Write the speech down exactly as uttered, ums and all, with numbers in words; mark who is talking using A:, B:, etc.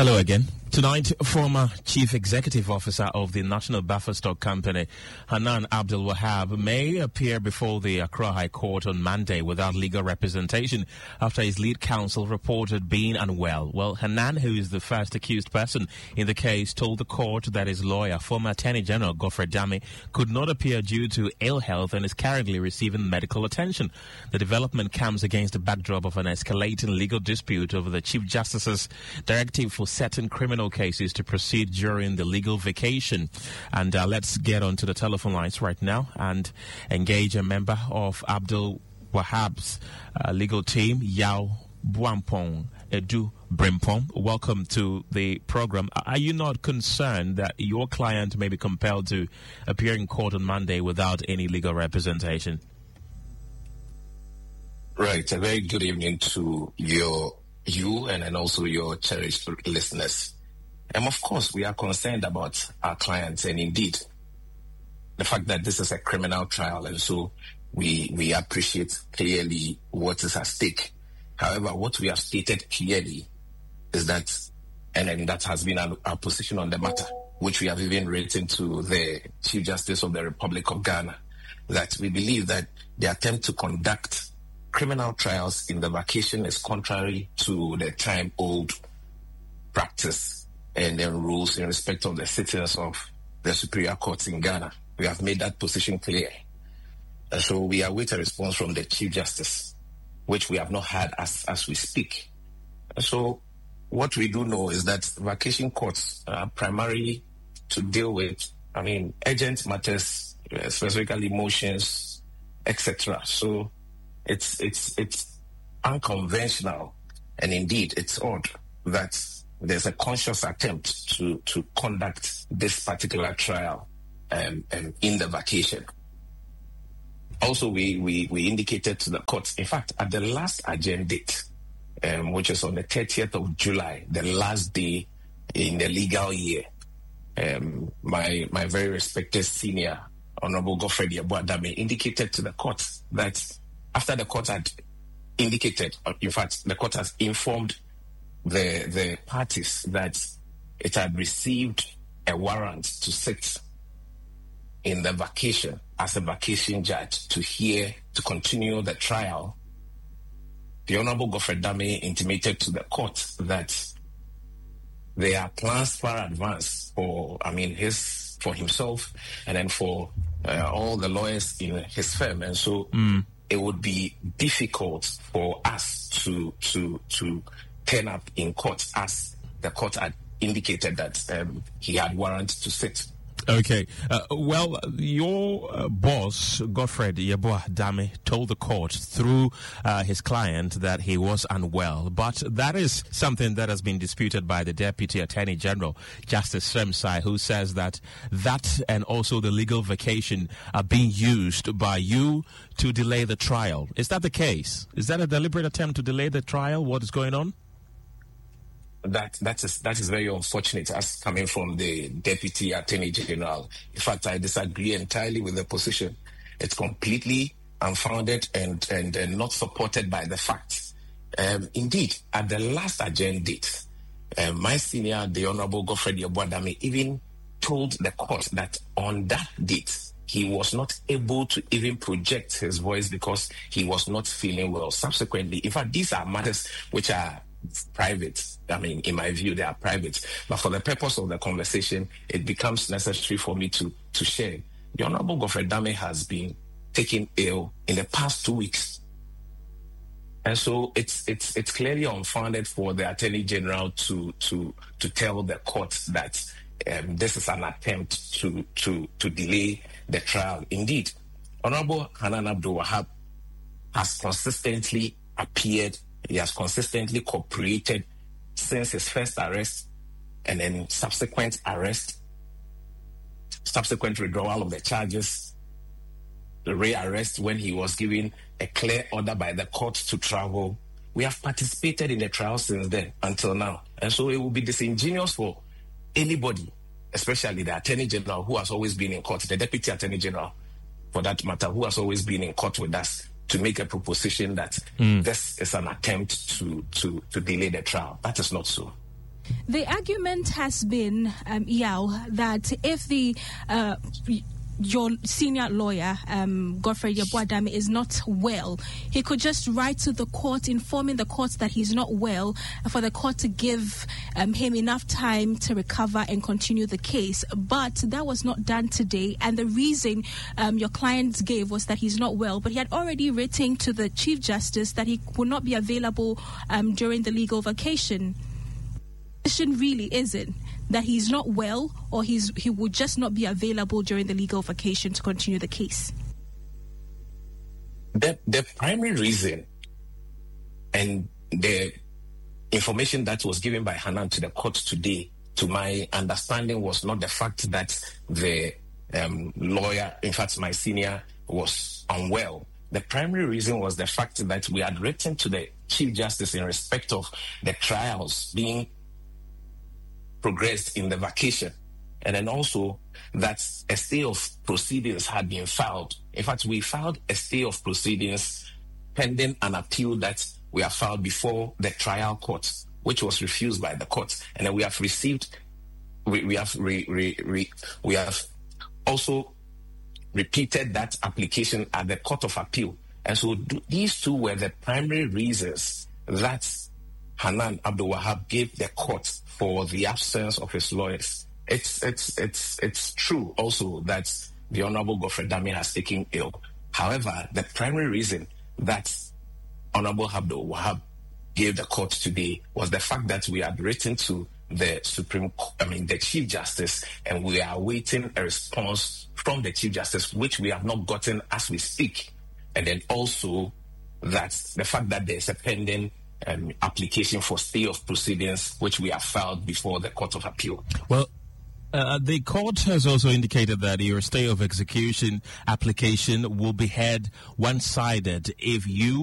A: Hello again. Tonight, former Chief Executive Officer of the National Buffer Stock Company, Hanan Abdul Wahab, may appear before the Accra High Court on Monday without legal representation after his lead counsel reported being unwell. Well, Hanan, who is the first accused person in the case, told the court that his lawyer, former Attorney General Godfred Dame, could not appear due to ill health and is currently receiving medical attention. The development comes against the backdrop of an escalating legal dispute over the Chief Justice's directive for certain criminal cases to proceed during the legal vacation. And uh, let's get onto the telephone lines right now and engage a member of Abdul Wahab's uh, legal team, Yao Buampong Edu Brimpong. Welcome to the program. Are you not concerned that your client may be compelled to appear in court on Monday without any legal representation?
B: Right. A very good evening to your you and, and also your cherished listeners. And of course, we are concerned about our clients, and indeed, the fact that this is a criminal trial, and so we we appreciate clearly what is at stake. However, what we have stated clearly is that, and, and that has been our, our position on the matter, which we have even written to the Chief Justice of the Republic of Ghana, that we believe that the attempt to conduct criminal trials in the vacation is contrary to the time-old practice and the rules in respect of the sittings of the Superior Courts in Ghana. We have made that position clear. And so we await a response from the Chief Justice, which we have not had as, as we speak. And so what we do know is that vacation courts are primarily to deal with, I mean, urgent matters, specifically motions, et cetera. So it's it's it's unconventional, and indeed it's odd that there's a conscious attempt to, to conduct this particular trial um, um, in the vacation. Also, we, we, we indicated to the court, in fact, at the last adjourned date, um, which is on the thirtieth of July, the last day in the legal year, um, my my very respected senior, Honorable Godfred Yeboah-Dame, indicated to the court that after the court had indicated, in fact, the court has informed the the parties that it had received a warrant to sit in the vacation as a vacation judge to hear, to continue the trial. The Honorable Godfred Dame intimated to the court that there are plans far advanced for, I mean, his for himself and then for uh, all the lawyers in his firm, and so mm. it would be difficult for us to to to turn up in court as the court had indicated that um, he had warrant to sit.
A: Okay. Uh, well, your uh, boss, Godfred Yeboah-Dame, told the court through uh, his client that he was unwell. But that is something that has been disputed by the Deputy Attorney General, Justice Femsai, who says that that and also the legal vacation are being used by you to delay the trial. Is that the case? Is that a deliberate attempt to delay the trial? What is going on?
B: That that is that is very unfortunate as coming from the Deputy Attorney General. In fact, I disagree entirely with the position. It's completely unfounded and and, and not supported by the facts. Um, indeed, at the last adjourned date, uh, my senior, the Honorable Godfred Yeboah-Dame, even told the court that on that date he was not able to even project his voice because he was not feeling well. Subsequently, in fact, these are matters which are private. I mean, in my view, they are private. But for the purpose of the conversation, it becomes necessary for me to, to share. The Honorable Godfred Dame has been taken ill in the past two weeks. And so it's it's it's clearly unfounded for the Attorney General to to to tell the court that um, this is an attempt to to to delay the trial. Indeed, Honorable Hanan Abdul Wahab has consistently appeared. He has consistently cooperated since his first arrest and then subsequent arrest, subsequent withdrawal of the charges, the rearrest when he was given a clear order by the court to travel. We have participated in the trial since then until now. And so it will be disingenuous for anybody, especially the Attorney General, who has always been in court, the Deputy Attorney General, for that matter, who has always been in court with us, to make a proposition that mm. this is an attempt to, to, to delay the trial. That is not so.
C: The argument has been, um, Yao, that if the uh, your senior lawyer, um, Godfrey Yeboah-Dame, is not well, he could just write to the court informing the court that he's not well, for the court to give um, him enough time to recover and continue the case. But that was not done today, and the reason um, your client gave was that he's not well, but he had already written to the Chief Justice that he would not be available um, during the legal vacation. The question really isn't that he's not well, or he's he would just not be available during the legal vacation to continue the case.
B: The, the primary reason and the information that was given by Hanan to the court today, to my understanding, was not the fact that the um, lawyer, in fact, my senior, was unwell. The primary reason was the fact that we had written to the Chief Justice in respect of the trials being progressed in the vacation, and then also that a stay of proceedings had been filed. In fact, we filed a stay of proceedings pending an appeal that we have filed before the trial court, which was refused by the court. And then we have received, we, we have re, re, re, we have also repeated that application at the Court of Appeal. And so th- these two were the primary reasons that Hanan Abdul-Wahab gave the court for the absence of his lawyers. It's it's it's it's true also that the Honorable Godfrey Dame has taken ill. However, the primary reason that Honorable Abdul-Wahab gave the court today was the fact that we had written to the Supreme, I mean the Chief Justice, and we are awaiting a response from the Chief Justice, which we have not gotten as we speak. And then also that the fact that there's a pending Um, application for stay of proceedings, which we have filed before the Court of Appeal.
A: Well, uh, the court has also indicated that your stay of execution application will be heard one-sided if you